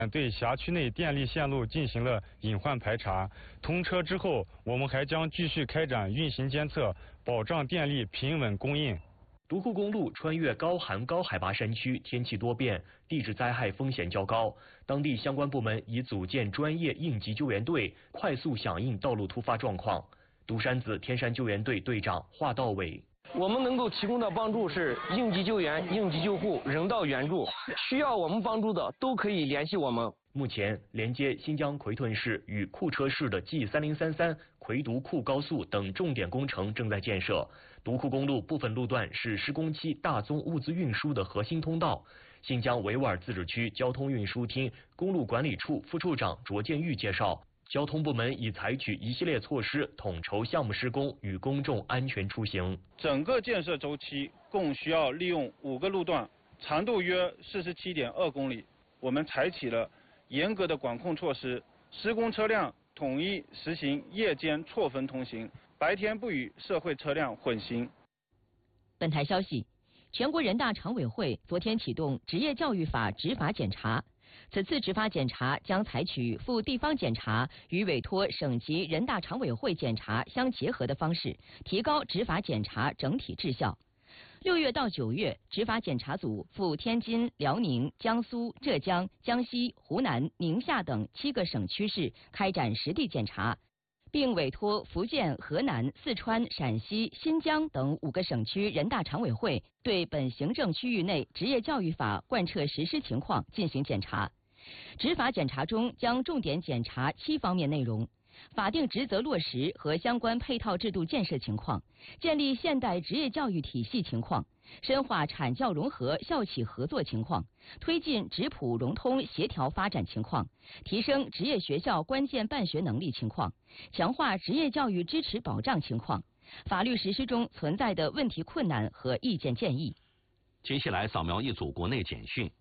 对辖区内电力线路进行了隐患排查。通车之后，我们还将继续开展运行监测，保障电力平稳供应。 独库公路穿越高寒高海拔山区，天气多变，地质灾害风险较高。当地相关部门已组建专业应急救援队，快速响应道路突发状况。独山子天山救援队队长华道伟。 我们能够提供的帮助是应急救援、应急救护、人道援助，需要我们帮助的都可以联系我们。 目前，连接新疆奎屯市与库车市的 G3033 奎独库高速等重点工程正在建设。独库公路部分路段是施工期大宗物资运输的核心通道。新疆维吾尔自治区交通运输厅公路管理处副处长卓建玉介绍，交通部门已采取一系列措施，统筹项目施工与公众安全出行。 整个建设周期共需要利用5个路段，长度约47.2公里。我们采取了严格的管控措施，施工车辆统一实行夜间错峰通行，白天不与社会车辆混行。 本台消息，全国人大常委会昨天启动职业教育法执法检查。此次执法检查将采取赴地方检查与委托省级人大常委会检查相结合的方式，提高执法检查整体质效。6月到9月，执法检查组赴天津、辽宁、江苏、浙江、江西、湖南、宁夏等7个省区市开展实地检查，并委托福建、河南、四川、陕西、新疆等5个省区人大常委会对本行政区域内职业教育法贯彻实施情况进行检查。执法检查中将重点检查7方面内容：法定职责落实和相关配套制度建设情况，建立现代职业教育体系情况，深化产教融合校企合作情况，推进职普融通协调发展情况，提升职业学校关键办学能力情况，强化职业教育支持保障情况，法律实施中存在的问题困难和意见建议。 接下来扫描一组国内简讯。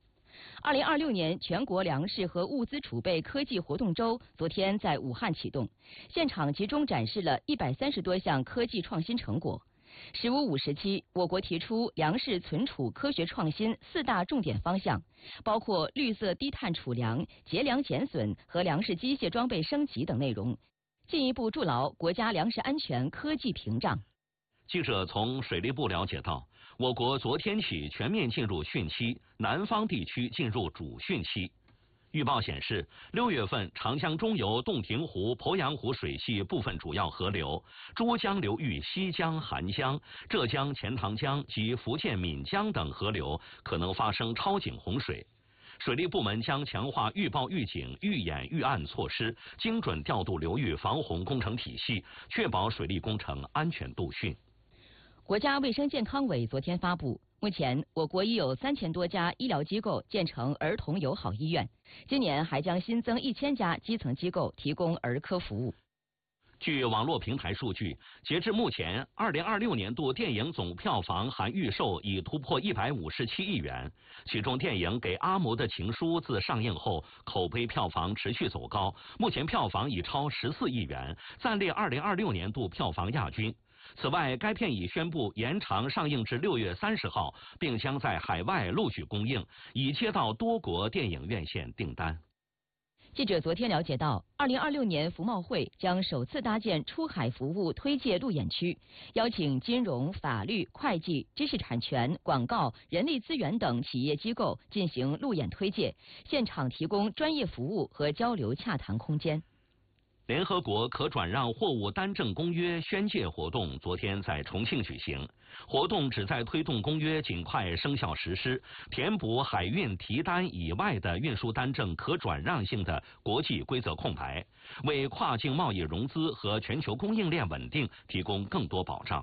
2026年全国粮食和物资储备科技活动周昨天在武汉启动，现场集中展示了130多项科技创新成果。“15五”时期，我国提出粮食存储科学创新4大重点方向，包括绿色低碳储粮、节粮减损和粮食机械装备升级等内容，进一步筑牢国家粮食安全科技屏障。 记者从水利部了解到，我国昨天起全面进入汛期，南方地区进入主汛期。预报显示，6月份长江中游洞庭湖、鄱阳湖水系部分主要河流、珠江流域西江、邗江、浙江钱塘江及福建闽江等河流可能发生超警洪水。水利部门将强化预报预警、预演预案措施，精准调度流域防洪工程体系，确保水利工程安全度汛。 国家卫生健康委昨天发布，目前我国已有3000多家医疗机构建成儿童友好医院，今年还将新增1000家基层机构提供儿科服务。 据网络平台数据，截至目前，2026年度电影总票房含预售已突破157亿元，其中电影《给阿嬷的情书》自上映后，口碑票房持续走高，目前票房已超14亿元，暂列2026年度票房亚军。此外，该片已宣布延长上映至6月30号，并将在海外陆续公映，已接到多国电影院线订单。 记者昨天了解到，2026年服贸会将首次搭建出海服务推介路演区，邀请金融、法律、会计、知识产权、广告、人力资源等企业机构进行路演推介，现场提供专业服务和交流洽谈空间。 联合国可转让货物单证公约宣介活动昨天在重庆举行，活动旨在推动公约尽快生效实施，填补海运提单以外的运输单证可转让性的国际规则空白，为跨境贸易融资和全球供应链稳定提供更多保障。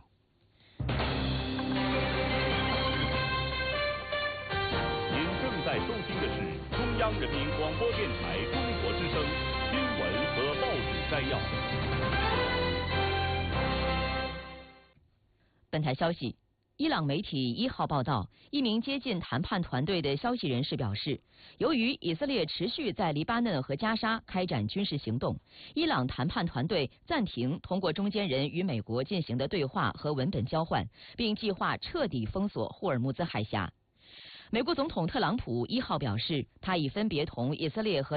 您正在收听的是中央人民广播电台中国之声新闻和报纸摘要。 本台消息，伊朗媒体1号报道，一名接近谈判团队的消息人士表示，由于以色列持续在黎巴嫩和加沙开展军事行动，伊朗谈判团队暂停通过中间人与美国进行的对话和文本交换，并计划彻底封锁霍尔木兹海峡。 美国总统特朗普1号表示，他已分别同以色列和